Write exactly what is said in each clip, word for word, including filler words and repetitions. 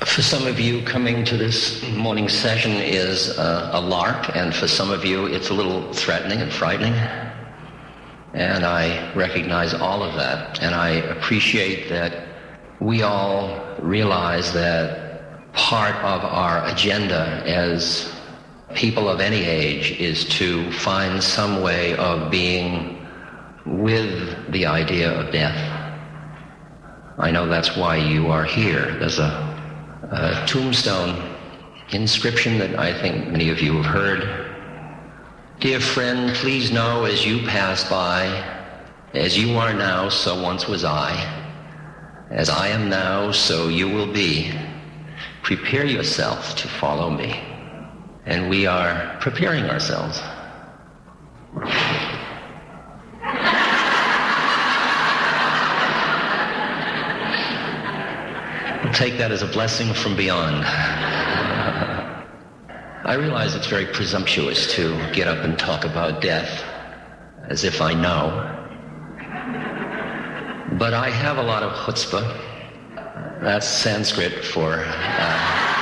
For some of you, coming to this morning session is a, a lark, and for some of you, it's a little threatening and frightening. And I recognize all of that, and I appreciate that we all realize that part of our agenda as people of any age is to find some way of being with the idea of death. I know that's why you are here. There's a A tombstone inscription that I think many of you have heard. Dear friend, please know as you pass by, as you are now, so once was I. As I am now, so you will be. Prepare yourself to follow me. And we are preparing ourselves. Take that as a blessing from beyond. I realize it's very presumptuous to get up and talk about death as if I know. But I have a lot of chutzpah. That's Sanskrit for... Uh,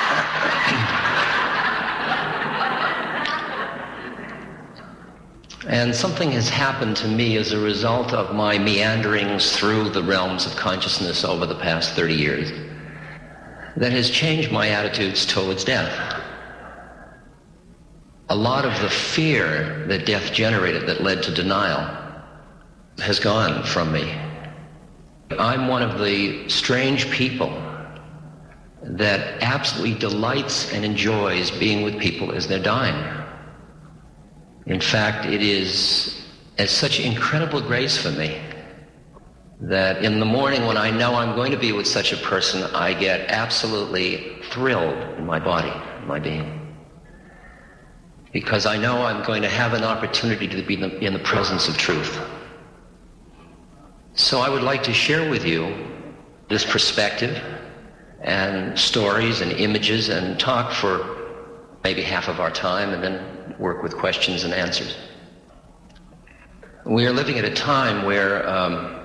and something has happened to me as a result of my meanderings through the realms of consciousness over the past thirty years. That has changed my attitudes towards death. A lot of the fear that death generated that led to denial has gone from me. I'm one of the strange people that absolutely delights and enjoys being with people as they're dying. In fact, it is as such incredible grace for me that in the morning when I know I'm going to be with such a person, I get absolutely thrilled in my body, in my being. Because I know I'm going to have an opportunity to be in the, in the presence of truth. So I would like to share with you this perspective and stories and images and talk for maybe half of our time and then work with questions and answers. We are living at a time where um,